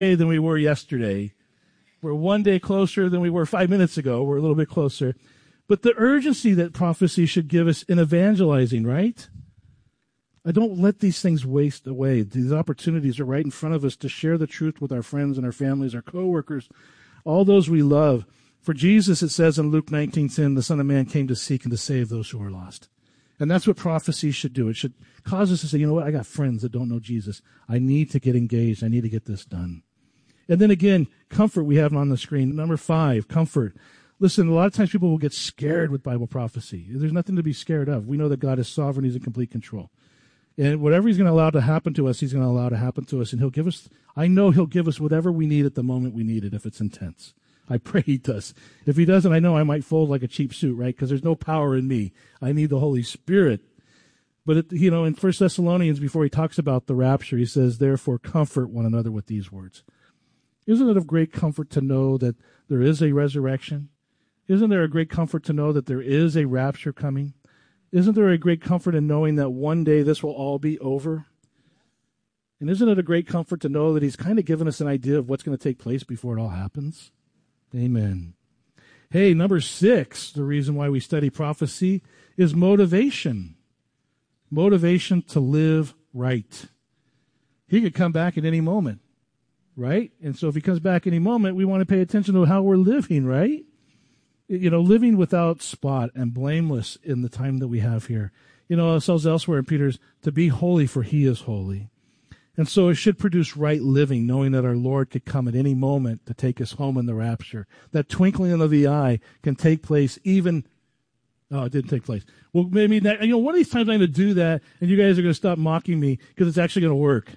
than we were yesterday. We're one day closer than we were 5 minutes ago. We're a little bit closer. But the urgency that prophecy should give us in evangelizing, right? I don't let these things waste away. These opportunities are right in front of us to share the truth with our friends and our families, our coworkers, all those we love. For Jesus, it says in Luke 19:10, the Son of Man came to seek and to save those who are lost. And that's what prophecy should do. It should cause us to say, you know what, I got friends that don't know Jesus. I need to get engaged. I need to get this done. And then again, comfort we have on the screen. Number 5, comfort. Listen, a lot of times people will get scared with Bible prophecy. There's nothing to be scared of. We know that God is sovereign. He's in complete control. And whatever he's going to allow to happen to us, he's going to allow to happen to us. And he'll give us, I know he'll give us whatever we need at the moment we need it if it's intense. I pray he does. If he doesn't, I know I might fold like a cheap suit, right? Because there's no power in me. I need the Holy Spirit. But, in 1 Thessalonians, before he talks about the rapture, he says, therefore, comfort one another with these words. Isn't it of great comfort to know that there is a resurrection? Isn't there a great comfort to know that there is a rapture coming? Isn't there a great comfort in knowing that one day this will all be over? And isn't it a great comfort to know that he's kind of given us an idea of what's going to take place before it all happens? Amen. Hey, number 6, the reason why we study prophecy is motivation. Motivation to live right. He could come back at any moment, right? And so if he comes back any moment, we want to pay attention to how we're living, right? Living without spot and blameless in the time that we have here. It says elsewhere in Peter's, to be holy for he is holy. And so it should produce right living, knowing that our Lord could come at any moment to take us home in the rapture. That twinkling of the eye can take place even... Oh, it didn't take place. Well, maybe, one of these times I'm going to do that, and you guys are going to stop mocking me because it's actually going to work.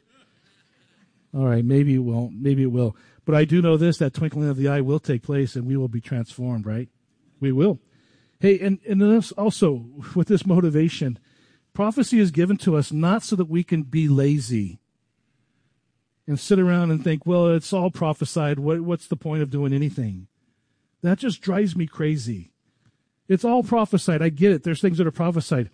All right, maybe it won't. Maybe it will. But I do know this, that twinkling of the eye will take place, and we will be transformed, right? We will. Hey, and this also, with this motivation, prophecy is given to us not so that we can be lazy and sit around and think, well, it's all prophesied. What's the point of doing anything? That just drives me crazy. It's all prophesied. I get it. There's things that are prophesied.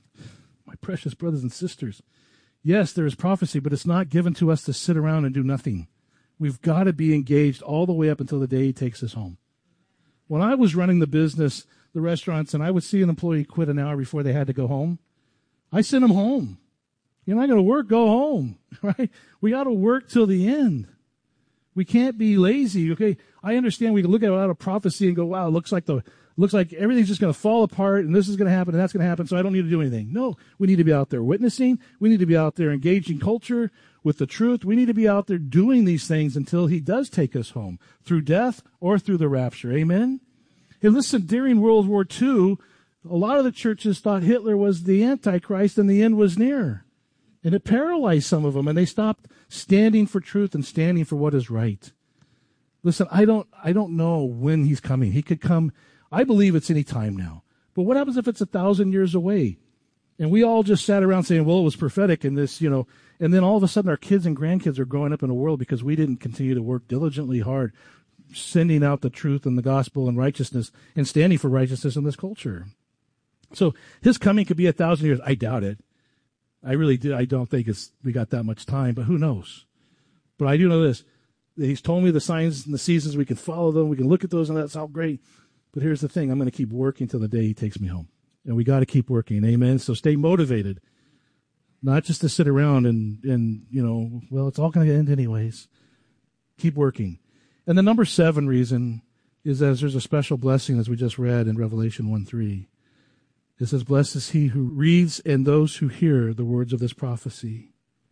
My precious brothers and sisters, yes, there is prophecy, but it's not given to us to sit around and do nothing. We've got to be engaged all the way up until the day he takes us home. When I was running the business, the restaurants, and I would see an employee quit an hour before they had to go home, I sent them home. You're not going to work, go home, right? We got to work till the end. We can't be lazy, okay? I understand we can look at a lot of prophecy and go, wow, it looks like everything's just going to fall apart and this is going to happen and that's going to happen, so I don't need to do anything. No, we need to be out there witnessing. We need to be out there engaging culture with the truth. We need to be out there doing these things until he does take us home, through death or through the rapture. Amen? And listen, during World War II, a lot of the churches thought Hitler was the Antichrist and the end was near. And it paralyzed some of them, and they stopped standing for truth and standing for what is right. Listen, I don't know when he's coming. He could come. I believe it's any time now. But what happens if it's 1,000 years away? And we all just sat around saying, well, it was prophetic in this, and then all of a sudden our kids and grandkids are growing up in a world because we didn't continue to work diligently hard, sending out the truth and the gospel and righteousness and standing for righteousness in this culture. So his coming could be 1,000 years. I doubt it. I really do. I don't think we got that much time, but who knows? But I do know this. He's told me the signs and the seasons. We can follow them. We can look at those, and that's all great. But here's the thing. I'm going to keep working till the day he takes me home. And we got to keep working. Amen? So stay motivated. Not just to sit around and well, it's all going to end anyways. Keep working. And the number 7 reason is that there's a special blessing, as we just read in Revelation 1:3. It says, blessed is he who reads and those who hear the words of this prophecy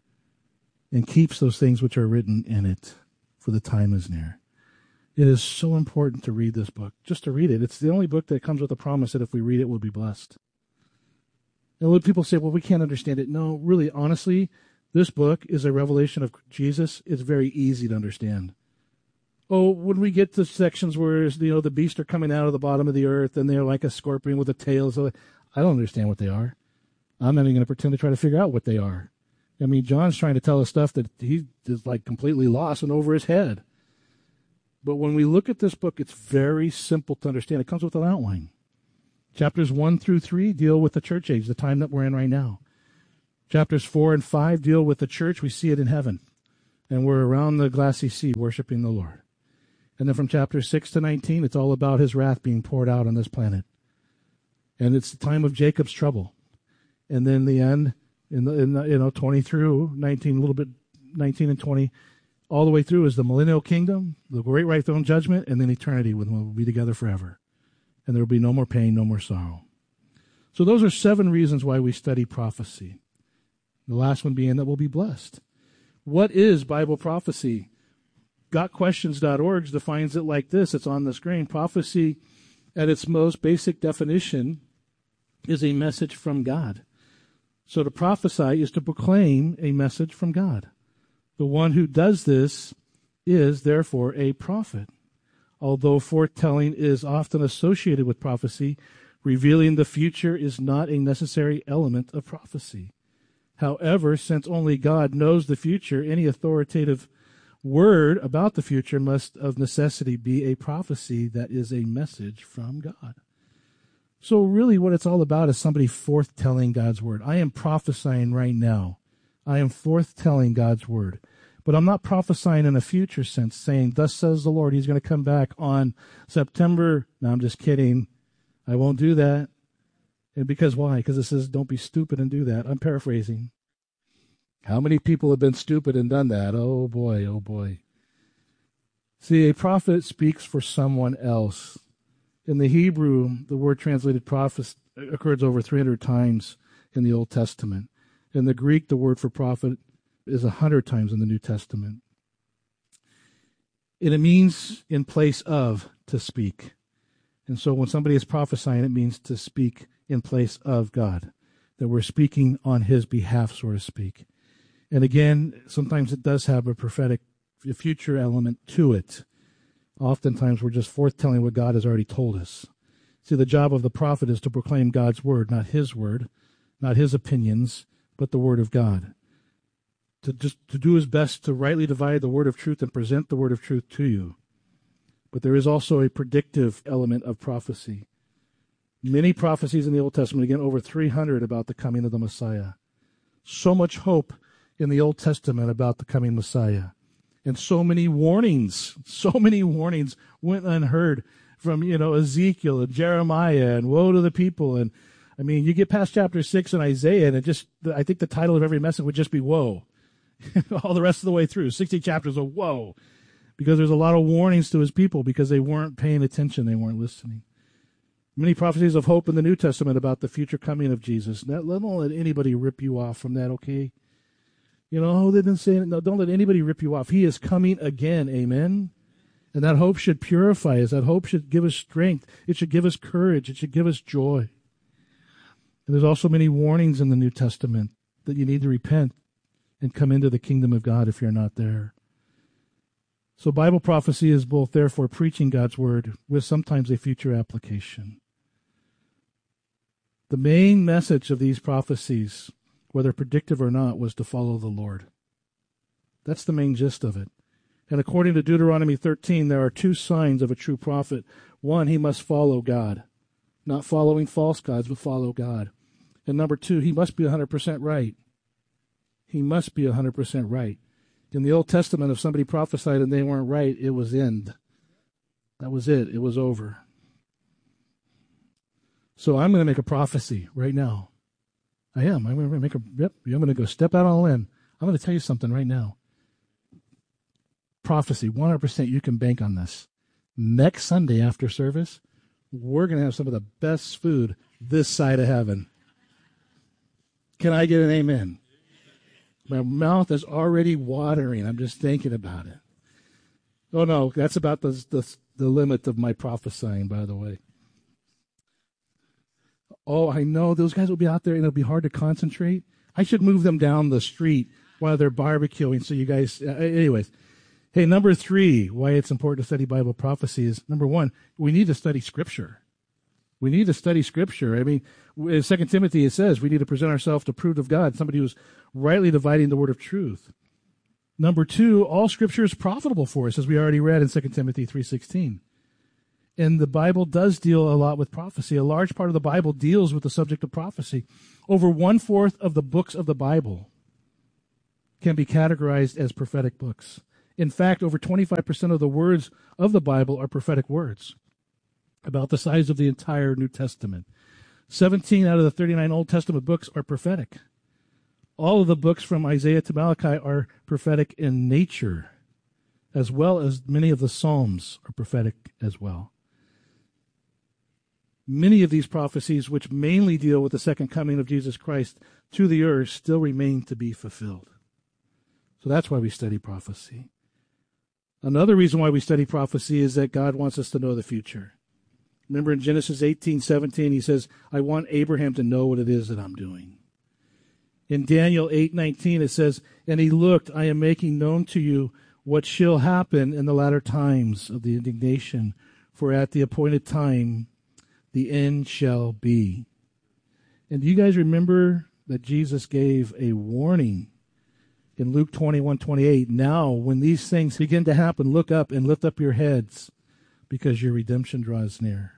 and keeps those things which are written in it, for the time is near. It is so important to read this book, just to read it. It's the only book that comes with a promise that if we read it, we'll be blessed. And when people say, well, we can't understand it. No, really, honestly, this book is a revelation of Jesus. It's very easy to understand. Oh, when we get to sections where, the beasts are coming out of the bottom of the earth and they're like a scorpion with a tail, so I don't understand what they are. I'm not even going to pretend to try to figure out what they are. I mean, John's trying to tell us stuff that he is like completely lost and over his head. But when we look at this book, it's very simple to understand. It comes with an outline. Chapters 1-3 deal with the church age, the time that we're in right now. Chapters 4 and 5 deal with the church. We see it in heaven. And we're around the glassy sea worshiping the Lord. And then from chapter 6 to 19, it's all about his wrath being poured out on this planet. And it's the time of Jacob's trouble. And then the end, in the 20 through 19, a little bit 19 and 20, all the way through is the millennial kingdom, the great white throne judgment, and then eternity when we'll be together forever. And there will be no more pain, no more sorrow. So those are 7 reasons why we study prophecy. The last one being that we'll be blessed. What is Bible prophecy? GotQuestions.org defines it like this. It's on the screen. Prophecy, at its most basic definition, is a message from God. So to prophesy is to proclaim a message from God. The one who does this is, therefore, a prophet. Although foretelling is often associated with prophecy, revealing the future is not a necessary element of prophecy. However, since only God knows the future, any authoritative word about the future must of necessity be a prophecy that is a message from God. So really what it's all about is somebody forthtelling God's word. I am prophesying right now. I am forthtelling God's word. But I'm not prophesying in a future sense, saying, thus says the Lord, he's going to come back on September. No, I'm just kidding. I won't do that. And because why? Because it says, don't be stupid and do that. I'm paraphrasing. How many people have been stupid and done that? Oh boy, oh boy. See, a prophet speaks for someone else. In the Hebrew, the word translated prophet occurs over 300 times in the Old Testament. In the Greek, the word for prophet is 100 times in the New Testament. And it means in place of, to speak. And so when somebody is prophesying, it means to speak in place of God, that we're speaking on his behalf, so to speak. And again, sometimes it does have a prophetic future element to it. Oftentimes we're just forthtelling what God has already told us. See, the job of the prophet is to proclaim God's word, not his opinions, but the word of God. To do his best to rightly divide the word of truth and present the word of truth to you. But there is also a predictive element of prophecy. Many prophecies in the Old Testament, again, over 300 about the coming of the Messiah. So much hope in the Old Testament about the coming Messiah. And so many warnings went unheard from, Ezekiel and Jeremiah and woe to the people. And I mean, you get past chapter 6 in Isaiah and I think the title of every message would just be woe. All the rest of the way through, 60 chapters of woe. Because there's a lot of warnings to his people because they weren't paying attention, they weren't listening. Many prophecies of hope in the New Testament about the future coming of Jesus. Don't let anybody rip you off from that, okay? They've been saying, no, don't let anybody rip you off. He is coming again, amen? And that hope should purify us. That hope should give us strength. It should give us courage. It should give us joy. And there's also many warnings in the New Testament that you need to repent and come into the kingdom of God if you're not there. So Bible prophecy is both, therefore, preaching God's word with sometimes a future application. The main message of these prophecies, whether predictive or not, was to follow the Lord. That's the main gist of it. And according to Deuteronomy 13, there are 2 signs of a true prophet. One, he must follow God. Not following false gods, but follow God. And number 2, he must be 100% right. He must be 100% right. In the Old Testament, if somebody prophesied and they weren't right, it was end. That was it. It was over. So I'm going to make a prophecy right now. I am. I'm going to go step out on a limb. I'm going to tell you something right now. Prophecy, 100%, you can bank on this. Next Sunday after service, we're going to have some of the best food this side of heaven. Can I get an amen? My mouth is already watering. I'm just thinking about it. Oh, no, that's about the limit of my prophesying, by the way. Oh, I know. Those guys will be out there, and it'll be hard to concentrate. I should move them down the street while they're barbecuing so you guys... anyways. Hey, number 3, why it's important to study Bible prophecy is, number 1, we need to study Scripture. We need to study Scripture. I mean, in 2 Timothy it says we need to present ourselves approved of God, somebody who's rightly dividing the word of truth. Number 2, all Scripture is profitable for us, as we already read in 2 Timothy 3:16. And the Bible does deal a lot with prophecy. A large part of the Bible deals with the subject of prophecy. Over 1/4 of the books of the Bible can be categorized as prophetic books. In fact, over 25% of the words of the Bible are prophetic words, about the size of the entire New Testament. 17 out of the 39 Old Testament books are prophetic. All of the books from Isaiah to Malachi are prophetic in nature, as well as many of the Psalms are prophetic as well. Many of these prophecies, which mainly deal with the second coming of Jesus Christ to the earth, still remain to be fulfilled. So that's why we study prophecy. Another reason why we study prophecy is that God wants us to know the future. Remember in Genesis 18:17, he says, I want Abraham to know what it is that I'm doing. In Daniel 8:19, it says, and he looked, I am making known to you what shall happen in the latter times of the indignation, for at the appointed time the end shall be. And do you guys remember that Jesus gave a warning in Luke 21:28? Now, when these things begin to happen, look up and lift up your heads, because your redemption draws near.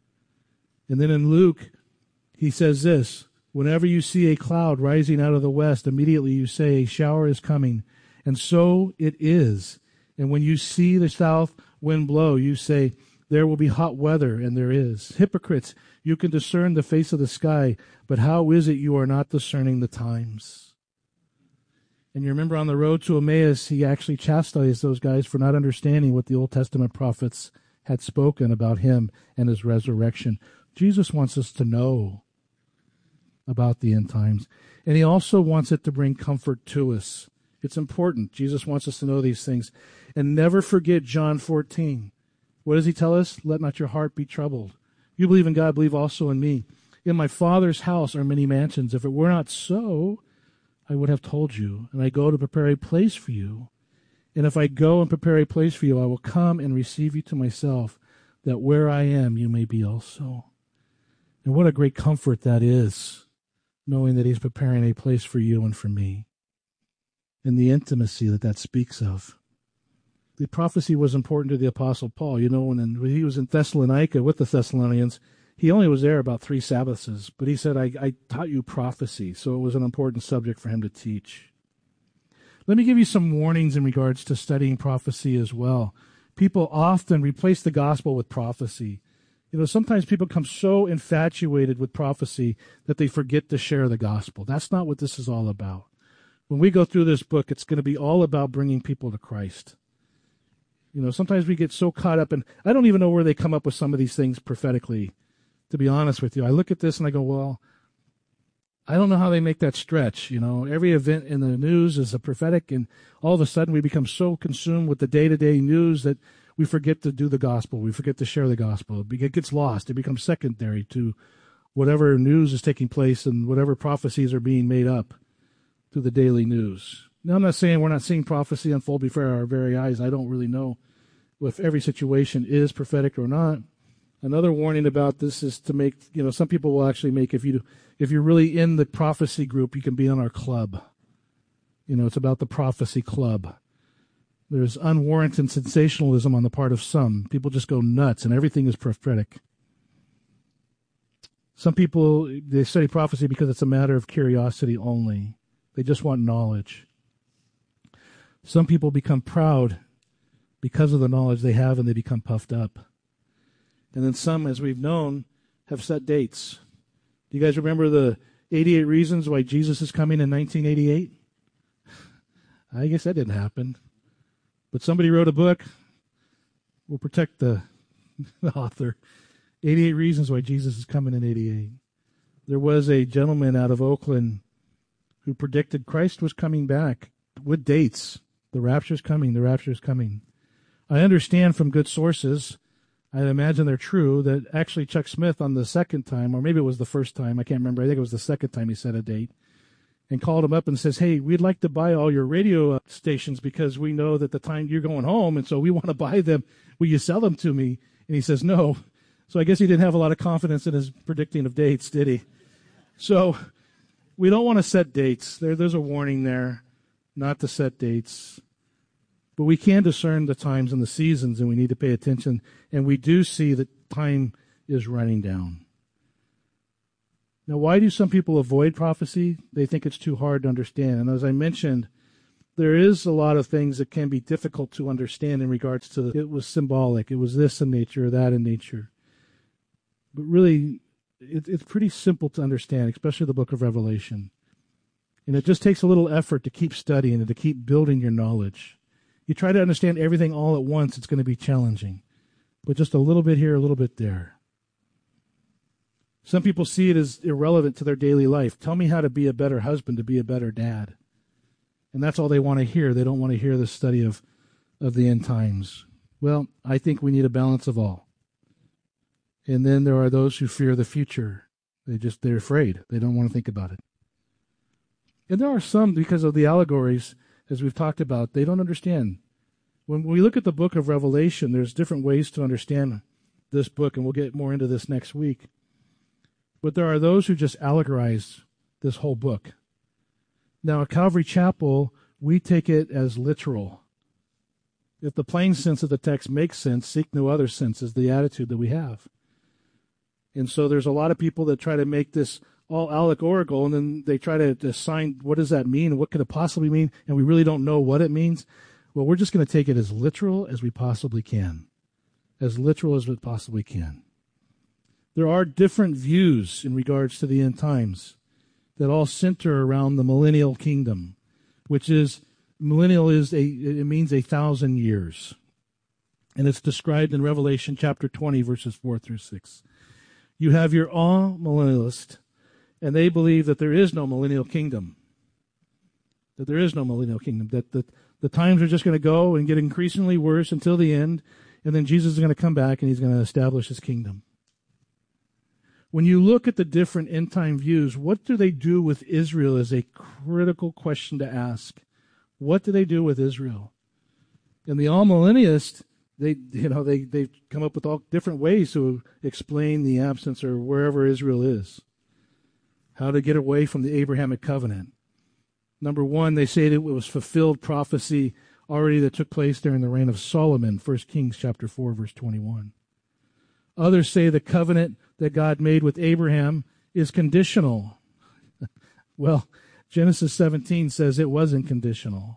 And then in Luke, he says this, whenever you see a cloud rising out of the west, immediately you say, a shower is coming. And so it is. And when you see the south wind blow, you say, there will be hot weather, and there is. Hypocrites, you can discern the face of the sky, but how is it you are not discerning the times? And you remember on the road to Emmaus, he actually chastised those guys for not understanding what the Old Testament prophets had spoken about him and his resurrection. Jesus wants us to know about the end times. And he also wants it to bring comfort to us. It's important. Jesus wants us to know these things. And never forget John 14. What does he tell us? Let not your heart be troubled. You believe in God, believe also in me. In my Father's house are many mansions. If it were not so, I would have told you. And I go to prepare a place for you. And if I go and prepare a place for you, I will come and receive you to myself, that where I am, you may be also. And what a great comfort that is, knowing that he's preparing a place for you and for me, and the intimacy that that speaks of. The prophecy was important to the Apostle Paul. You know, when he was in Thessalonica with the Thessalonians, he only was there about 3 Sabbaths, but he said, I taught you prophecy, so it was an important subject for him to teach. Let me give you some warnings in regards to studying prophecy as well. People often replace the gospel with prophecy. You know, sometimes people become so infatuated with prophecy that they forget to share the gospel. That's not what this is all about. When we go through this book, it's going to be all about bringing people to Christ. You know, sometimes we get so caught up, and I don't even know where they come up with some of these things prophetically, to be honest with you. I look at this and I go, well, I don't know how they make that stretch. You know, every event in the news is a prophetic, and all of a sudden we become so consumed with the day-to-day news that we forget to do the gospel. We forget to share the gospel. It gets lost. It becomes secondary to whatever news is taking place and whatever prophecies are being made up through the daily news. Now, I'm not saying we're not seeing prophecy unfold before our very eyes. I don't really know if every situation is prophetic or not. Another warning about this is to make, you know, some people will actually make, if you're really in the prophecy group, you can be on our club. You know, it's about the prophecy club. There's unwarranted sensationalism on the part of some. People just go nuts, and everything is prophetic. Some people, they study prophecy because it's a matter of curiosity only. They just want knowledge. Some people become proud because of the knowledge they have, and they become puffed up. And then some, as we've known, have set dates. Do you guys remember the 88 reasons why Jesus is coming in 1988? I guess that didn't happen. But somebody wrote a book. We'll protect the author. 88 reasons why Jesus is coming in 88. There was a gentleman out of Oakland who predicted Christ was coming back with dates. The rapture's coming. The rapture's coming. I understand from good sources, I imagine they're true, that actually Chuck Smith on the second time, or maybe it was the first time, I can't remember, I think it was the second time he set a date, and called him up and says, hey, we'd like to buy all your radio stations because we know that the time you're going home, and so we want to buy them. Will you sell them to me? And he says, no. So I guess he didn't have a lot of confidence in his predicting of dates, did he? So we don't want to set dates. There's a warning there, not to set dates. But we can discern the times and the seasons, and we need to pay attention. And we do see that time is running down. Now, why do some people avoid prophecy? They think it's too hard to understand. And as I mentioned, there is a lot of things that can be difficult to understand in regards to it was symbolic. It was this in nature or that in nature. But really, it's pretty simple to understand, especially the book of Revelation. And it just takes a little effort to keep studying and to keep building your knowledge. You try to understand everything all at once, it's going to be challenging. But just a little bit here, a little bit there. Some people see it as irrelevant to their daily life. Tell me how to be a better husband, to be a better dad. And that's all they want to hear. They don't want to hear the study of the end times. Well, I think we need a balance of all. And then there are those who fear the future. They're afraid. They don't want to think about it. And there are some, because of the allegories, as we've talked about, they don't understand. When we look at the book of Revelation, there's different ways to understand this book, and we'll get more into this next week. But there are those who just allegorize this whole book. Now, at Calvary Chapel, we take it as literal. If the plain sense of the text makes sense, seek no other sense is the attitude that we have. And so there's a lot of people that try to make this all allegorical, and then they try to assign what does that mean, what could it possibly mean, and we really don't know what it means. Well, we're just going to take it as literal as we possibly can. As literal as we possibly can. There are different views in regards to the end times that all center around the millennial kingdom, which is, millennial it means 1,000 years. And it's described in Revelation chapter 20, verses 4 through 6. You have your all-millennialist, and they believe that there is no millennial kingdom. That there is no millennial kingdom. That the times are just going to go and get increasingly worse until the end, and then Jesus is going to come back and he's going to establish his kingdom. When you look at the different end-time views, what do they do with Israel is a critical question to ask. What do they do with Israel? And the all-millennialists, they come up with all different ways to explain the absence or wherever Israel is. How to get away from the Abrahamic covenant. Number one, they say that it was fulfilled prophecy already that took place during the reign of Solomon, 1 Kings chapter 4, verse 21. Others say the covenant that God made with Abraham is conditional. Well, Genesis 17 says it wasn't conditional.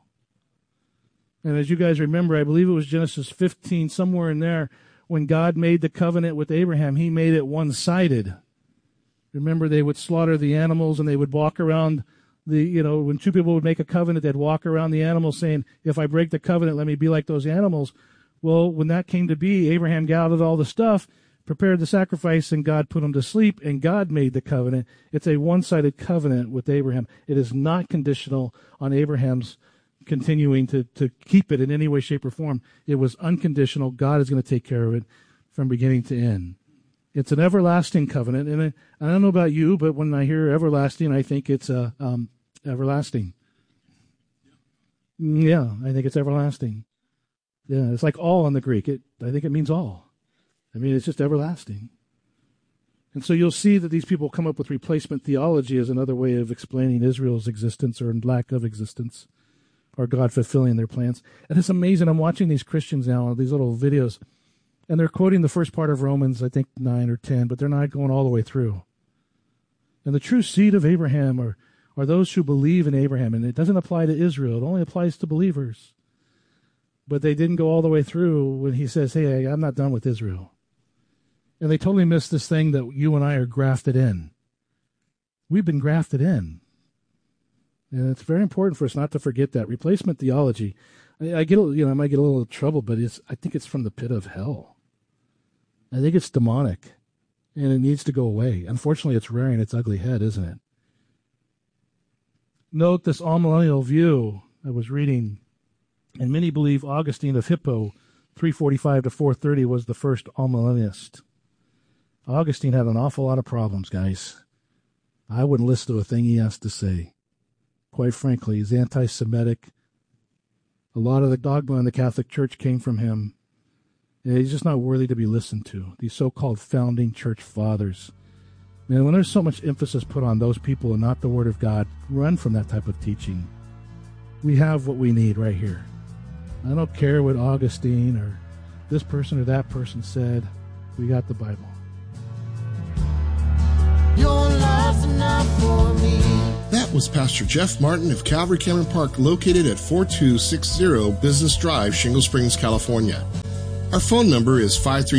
And as you guys remember, I believe it was Genesis 15, somewhere in there, when God made the covenant with Abraham, he made it one-sided. Remember, they would slaughter the animals and they would walk around when two people would make a covenant, they'd walk around the animals saying, if I break the covenant, let me be like those animals. Well, when that came to be, Abraham gathered all the stuff, prepared the sacrifice, and God put him to sleep, and God made the covenant. It's a one-sided covenant with Abraham. It is not conditional on Abraham's continuing to keep it in any way, shape, or form. It was unconditional. God is going to take care of it from beginning to end. It's an everlasting covenant, and I don't know about you, but when I hear everlasting, I think it's everlasting. Yeah, I think it's everlasting. Yeah, it's like all in the Greek. I think it means all. I mean, it's just everlasting. And so you'll see that these people come up with replacement theology as another way of explaining Israel's existence or lack of existence, or God fulfilling their plans. And it's amazing. I'm watching these Christians now, these little videos, and they're quoting the first part of Romans, I think 9 or 10, but they're not going all the way through. And the true seed of Abraham are those who believe in Abraham. And it doesn't apply to Israel. It only applies to believers. But they didn't go all the way through when he says, hey, I'm not done with Israel. And they totally missed this thing that you and I are grafted in. We've been grafted in. And it's very important for us not to forget that. Replacement theology, I might get a little trouble, but I think it's from the pit of hell. I think it's demonic, and it needs to go away. Unfortunately, it's rearing its ugly head, isn't it? Note this all-millennial view I was reading, and many believe Augustine of Hippo, 345 to 430, was the first all-millennialist. Augustine had an awful lot of problems, guys. I wouldn't listen to a thing he has to say. Quite frankly, he's anti-Semitic. A lot of the dogma in the Catholic Church came from him. And he's just not worthy to be listened to. These so-called founding church fathers. Man, when there's so much emphasis put on those people and not the Word of God, run from that type of teaching. We have what we need right here. I don't care what Augustine or this person or that person said. We got the Bible. Your love's enough for me. That with Pastor Jeff Martin of Calvary Cameron Park, located at 4260 Business Drive, Shingle Springs, California. Our phone number is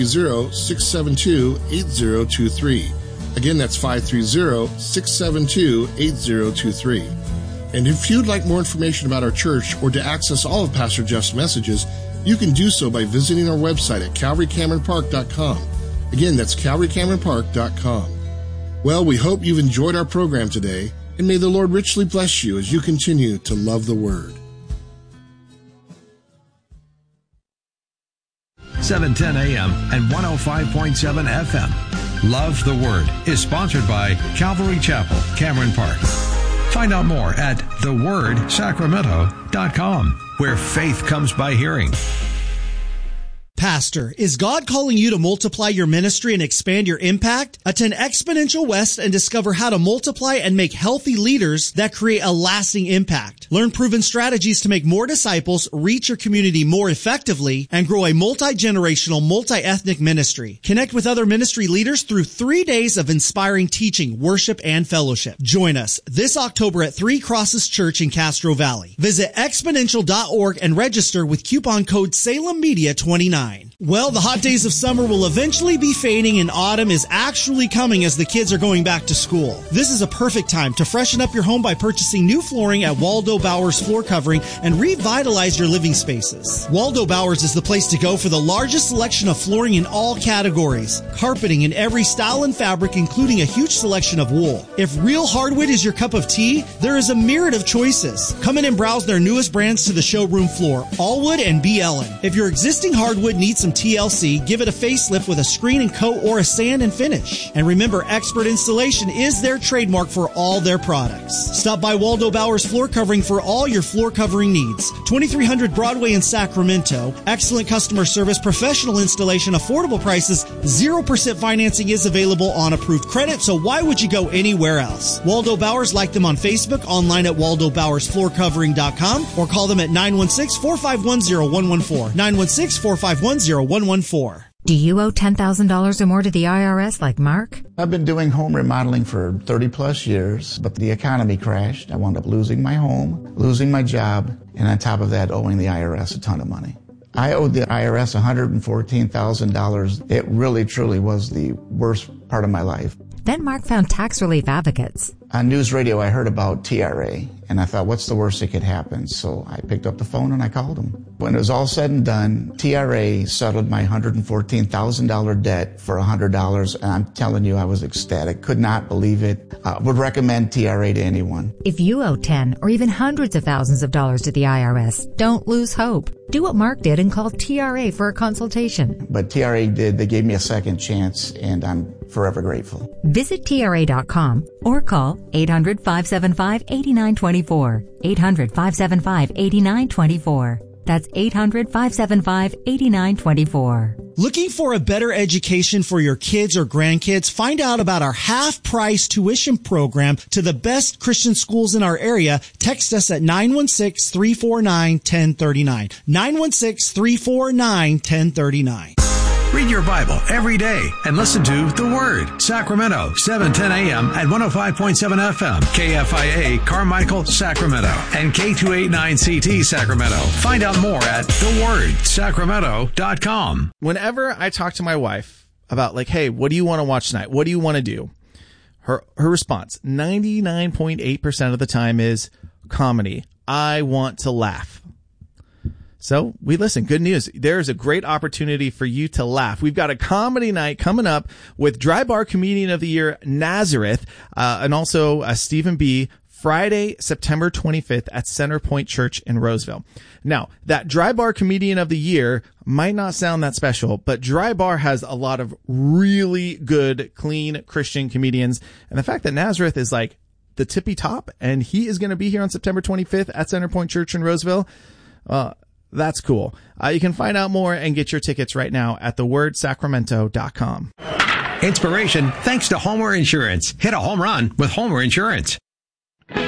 530-672-8023. Again, that's 530-672-8023. And if you'd like more information about our church or to access all of Pastor Jeff's messages, you can do so by visiting our website at calvarycameronpark.com. Again, that's calvarycameronpark.com. Well, we hope you've enjoyed our program today, and may the Lord richly bless you as you continue to love the Word. 710 AM and 105.7 FM. Love the Word is sponsored by Calvary Chapel, Cameron Park. Find out more at thewordsacramento.com, where faith comes by hearing. Pastor, is God calling you to multiply your ministry and expand your impact? Attend Exponential West and discover how to multiply and make healthy leaders that create a lasting impact. Learn proven strategies to make more disciples, reach your community more effectively, and grow a multi-generational, multi-ethnic ministry. Connect with other ministry leaders through 3 days of inspiring teaching, worship, and fellowship. Join us this October at Three Crosses Church in Castro Valley. Visit exponential.org and register with coupon code SalemMedia29. Well, the hot days of summer will eventually be fading and autumn is actually coming as the kids are going back to school. This is a perfect time to freshen up your home by purchasing new flooring at Waldo Bowers Floor Covering and revitalize your living spaces. Waldo Bowers is the place to go for the largest selection of flooring in all categories. Carpeting in every style and fabric, including a huge selection of wool. If real hardwood is your cup of tea, there is a myriad of choices. Come in and browse their newest brands to the showroom floor, Allwood and B. Ellen. If your existing hardwood needs some TLC, give it a facelift with a screen and coat or a sand and finish. And remember, expert installation is their trademark for all their products. Stop by Waldo Bowers Floor Covering for all your floor covering needs. 2300 Broadway in Sacramento. Excellent customer service, professional installation, affordable prices, 0% financing is available on approved credit, so why would you go anywhere else? Waldo Bowers, like them on Facebook, online at waldobowersfloorcovering.com, or call them at 916-451-0114. 916-451-0114. Do you owe $10,000 or more to the IRS like Mark? I've been doing home remodeling for 30 plus years, but the economy crashed. I wound up losing my home, losing my job, and on top of that, owing the IRS a ton of money. I owed the IRS $114,000. It really, truly was the worst part of my life. Then Mark found tax relief advocates. On news radio, I heard about TRA, and I thought, what's the worst that could happen? So I picked up the phone and I called them. When it was all said and done, TRA settled my $114,000 debt for $100, and I'm telling you, I was ecstatic. Could not believe it. Would recommend TRA to anyone. If you owe 10 or even hundreds of thousands of dollars to the IRS, don't lose hope. Do what Mark did and call TRA for a consultation. But TRA did. They gave me a second chance, and I'm forever grateful. Visit TRA.com or call 800-575-8924. 800-575-8924. That's 800-575-8924. Looking for a better education for your kids or grandkids? Find out about our half-price tuition program to the best Christian schools in our area. Text us at 916-349-1039. 916-349-1039. Read your Bible every day and listen to The Word. Sacramento, 710 AM and 105.7 FM. KFIA, Carmichael, Sacramento. And K289CT, Sacramento. Find out more at thewordsacramento.com. Whenever I talk to my wife about, like, hey, what do you want to watch tonight? What do you want to do? Her response, 99.8% of the time, is comedy. I want to laugh. So we listen. Good news. There's a great opportunity for you to laugh. We've got a comedy night coming up with Dry Bar Comedian of the Year, Nazareth, and also Stephen B., Friday, September 25th at Centerpoint Church in Roseville. Now, that Dry Bar Comedian of the Year might not sound that special, but Dry Bar has a lot of really good, clean Christian comedians. And the fact that Nazareth is like the tippy top, and he is going to be here on September 25th at Centerpoint Church in Roseville, that's cool. You can find out more and get your tickets right now at thewordsacramento.com. Inspiration thanks to Homer Insurance. Hit a home run with Homer Insurance.